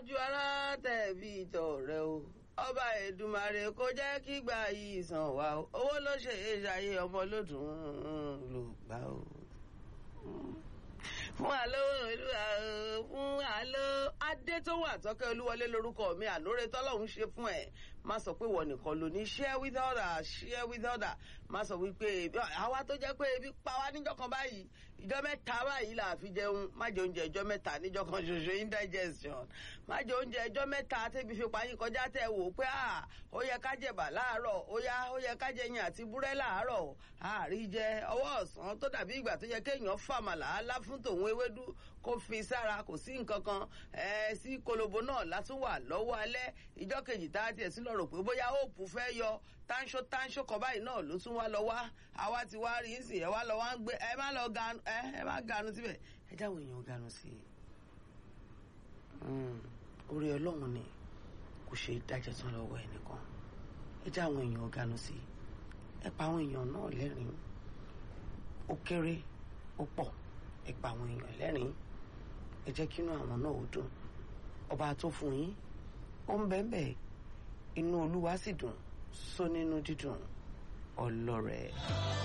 tọ́jú ara tẹ̀bí ìtọ̀rẹ́ o ọba Èdùmàrè kó jẹ́ kí gbà yìí sàn wá o owó ló ṣe é ṣayé ọmọ lódùn ló gbà o. Fún àlọ́ olúwa o fún àlọ́ adé tó wà tọ́kẹ́ olúwọlé lórúkọ mi àlóore tọ́lọ́hún ṣe fún ẹ̀ má sọ pé wọ́n nìkan ló ní share with others má sọ wípé àwa tó jẹ́ pé ebi pa wá níjọ́ kan báyìí ìjọ́ mẹ́ta báyìí là fi jẹun má jẹ oúnjẹ ìjọ́ mẹ́ta níjọ́ kan ṣoṣo indigestion má jẹ oúnjẹ ìjọ́ mẹ́ta tẹ́bi fi payín kọjá tẹ́ wò pé ó yẹ ká jẹ̀bà láàárọ̀ ó yẹ ká jẹ yín àti búrẹ́ láàárọ̀ àárí jẹ ọwọ́ ọ̀sán tó dàbí ìgbà tó yẹ kéèyàn fàmàlà á fún tòun ewédú kó fi sára kò sí nǹkan kan sí kolobo náà látún wà lọ́wọ́ alẹ́ ìjọ́ kejì tá a tiẹ̀ sí lọ rò pé bóyá hope fẹ́ yọ tánṣó kan báyìí náà ló tún wá lọ wá àwa ti wá rí sí ẹ wá lọ wá ń gbé ẹ má ganu síbẹ̀ ẹ jáwọ́ èèyàn ganu sí orí Ọlọ́run ni kò ṣe dájọ́ tán lọ́wọ́ ẹnìkan ẹ jáwọ́ èèyàn ganu sí ẹ pa àwọn èèyàn náà lẹ́rìn ó kéré ó pọ̀ ẹ pa àwọn èèyàn lẹ́rìn ẹ jẹ́ kínú àwọn náà ó dùn ọba tó fún yín ó ń bẹ́ẹ̀ inú Olúwa sì dùn só nínú dídùn ọlọ́rẹ̀.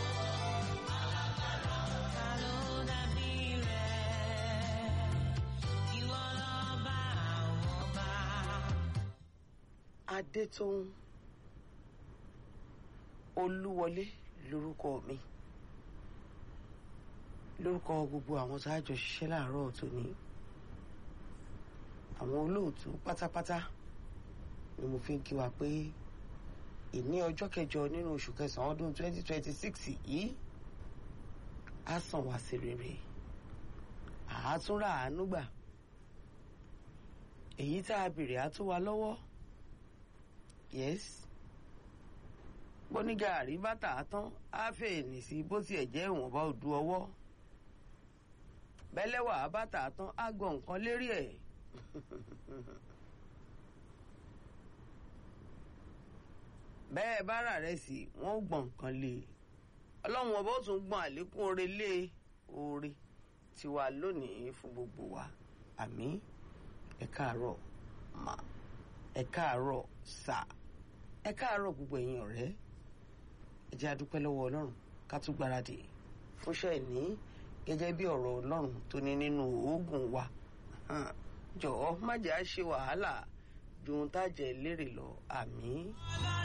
Adétóun Olúwọlé lórúkọ mi lórúkọ gbogbo àwọn tá a jọ ṣiṣẹ́ láàárọ̀ tòní àwọn olóòtú pátápátá ni mo fi ń kí wa pé ìní ọjọ́ kẹjọ nínú oṣù kẹsàn-án ọdún 2026 yìí á sàn wá sí rere àátúnrà àánú gbà èyí tá a bèrè á tó wa lọ́wọ́ yes bónígàárí bàtà tán á fèèní sí bó tiẹ̀ jẹ́ ìwọ̀nba òdu ọwọ́ bẹ́lẹ́wà bàtà tán á gọ nǹkan lérí ẹ̀ bẹ́ẹ̀ bára rẹ̀ sí wọ́n gbọ̀n nǹkan lé Ọlọ́run ọba ó tún gbọ̀n àlékún oore lé oore tiwa lónìí fún gbogbo wa àmín. Ẹ káàárọ̀ mà ẹ káàárọ̀ sà ẹ káàárọ̀ gbogbo ẹ̀yin ọ̀rẹ́ ẹ jẹ́ a dúpẹ́ lọ́wọ́ Ọlọ́run ká tún gbáradì fúnṣẹ́ ìní gẹ́gẹ́ bí ọ̀rọ̀ Ọlọ́run tó ní nínú oògùn wa jọ̀ọ́ má jẹ́ á ṣe wàhálà ju ohun tá jẹ lérè lọ àmín.